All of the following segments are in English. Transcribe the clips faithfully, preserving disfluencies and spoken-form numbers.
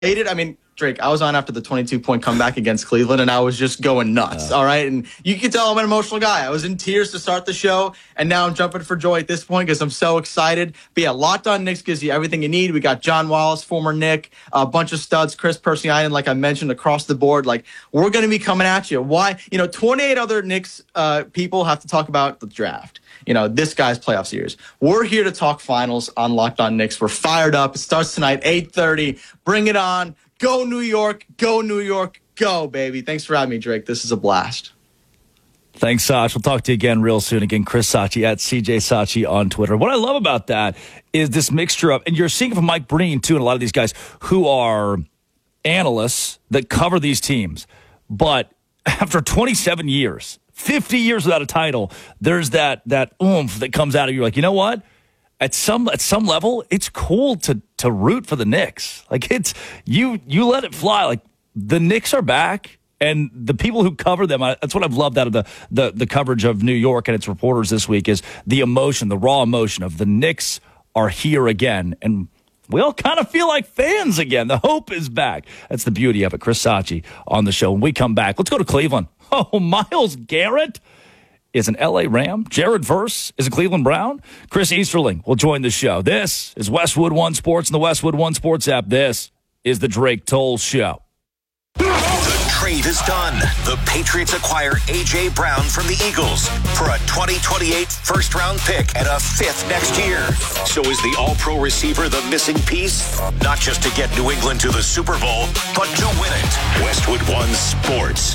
hated, I mean, Drake, I was on after the twenty-two point comeback against Cleveland, and I was just going nuts, uh, all right? And you can tell I'm an emotional guy. I was in tears to start the show, and now I'm jumping for joy at this point because I'm so excited. But yeah, Locked On Knicks gives you everything you need. We got John Wallace, former Knick, a bunch of studs, Chris Persianen, like I mentioned, across the board. Like, we're going to be coming at you. Why? You know, twenty-eight other Knicks uh, people have to talk about the draft. You know, this guy's playoff series. We're here to talk finals on Locked On Knicks. We're fired up. It starts tonight, eight thirty. Bring it on. Go New York. Go New York. Go, baby. Thanks for having me, Drake. This is a blast. Thanks, Sach. We'll talk to you again real soon. Again, Chris Sachi at C J Sachi on Twitter. What I love about that is this mixture of, and you're seeing it from Mike Breen, too, and a lot of these guys who are analysts that cover these teams. But after twenty-seven years, fifty years without a title, there's that that oomph that comes out of you. Like, you know what? At some at some level, it's cool to to root for the Knicks. Like, it's you you let it fly. Like, the Knicks are back, and the people who cover them, I, that's what I've loved out of the, the the coverage of New York and its reporters this week is the emotion, the raw emotion of the Knicks are here again, and we all kind of feel like fans again. The hope is back. That's the beauty of it. Chris Sachi on the show. When we come back, let's go to Cleveland. Oh, Myles Garrett is an L A Ram. Jared Verse is a Cleveland Brown. Chris Easterling will join the show. This is Westwood One Sports and the Westwood One Sports app. This is the Drake Toll Show. The trade is done. The Patriots acquire A J. Brown from the Eagles for a twenty twenty-eight first-round pick and a fifth next year. So is the all-pro receiver the missing piece? Not just to get New England to the Super Bowl, but to win it. Westwood One Sports.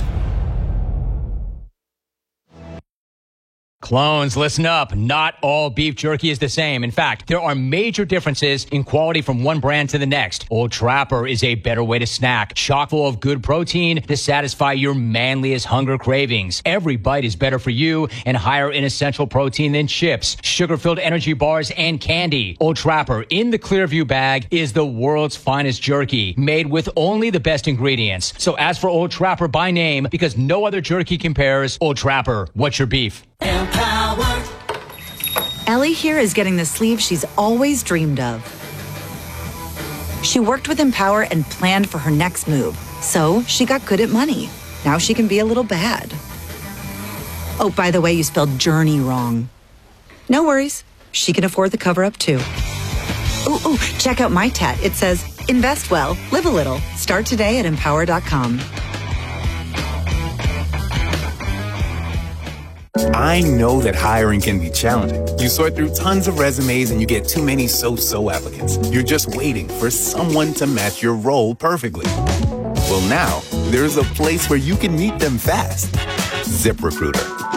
Clones, listen up. Not all beef jerky is the same. In fact, there are major differences in quality from one brand to the next. Old Trapper is a better way to snack, chock full of good protein to satisfy your manliest hunger cravings. Every bite is better for you and higher in essential protein than chips, sugar-filled energy bars, and candy. Old Trapper in the Clearview bag is the world's finest jerky, made with only the best ingredients. So ask for Old Trapper by name because no other jerky compares. Old Trapper, what's your beef? Empower. Ellie here is getting the sleeve she's always dreamed of. She worked with Empower and planned for her next move, so she got good at money. Now she can be a little bad. Oh, by the way, you spelled journey wrong. No worries. She can afford the cover-up, too. Ooh, ooh, check out my tat. It says, invest well, live a little. Start today at empower dot com. I know that hiring can be challenging. You sort through tons of resumes and you get too many so-so applicants. You're just waiting for someone to match your role perfectly. Well, now, there's a place where you can meet them fast. ZipRecruiter.